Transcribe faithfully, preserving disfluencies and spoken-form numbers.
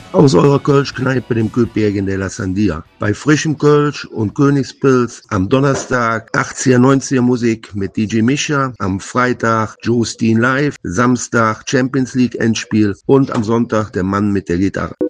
Aus eurer Kölsch-Kneipe, dem Köpbergen de la Sandia. Bei frischem Kölsch und Königspilz am Donnerstag achtziger, neunziger Musik mit D J Mischa, am Freitag Joe Steen live, Samstag Champions League Endspiel und am Sonntag der Mann mit der Gitarre.